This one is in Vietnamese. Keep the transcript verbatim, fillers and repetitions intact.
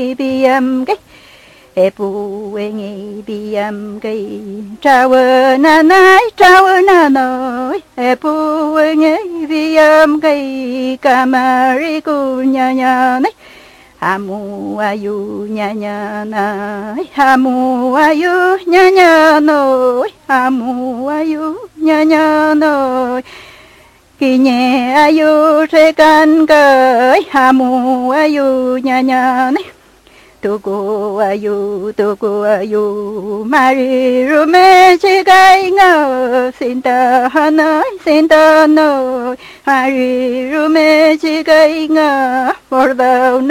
biam cái e pu e ngi biam cái trao na nai trao na noi e pu e ngi biam cái kamari ku nya nya này hamu ayu nya nya nai hamu ayu nya nya noi hamu ayu nya nya noi kỳ nhẹ ayu thế can cởi hamu ayu nya nya này tu cô ayu tu cô ayu mari rume chi gai ngờ xin ta nói xin ta nói mari rume chi gai ngờ por đâu